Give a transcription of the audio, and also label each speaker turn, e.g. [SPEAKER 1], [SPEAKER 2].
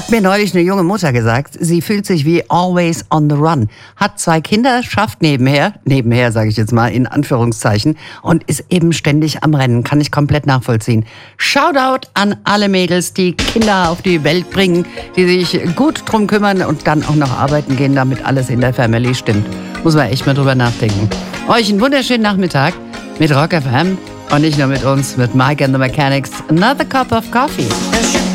[SPEAKER 1] Hat mir neulich eine junge Mutter gesagt, sie fühlt sich wie always on the run. Hat 2 Kinder, schafft nebenher sage ich jetzt mal in Anführungszeichen, und ist eben ständig am Rennen. Kann ich komplett nachvollziehen. Shoutout an alle Mädels, die Kinder auf die Welt bringen, die sich gut drum kümmern und dann auch noch arbeiten gehen, damit alles in der Family stimmt. Muss man echt mal drüber nachdenken. Euch einen wunderschönen Nachmittag mit Rock FM und nicht nur mit uns, mit Mike and the Mechanics. Another cup of coffee.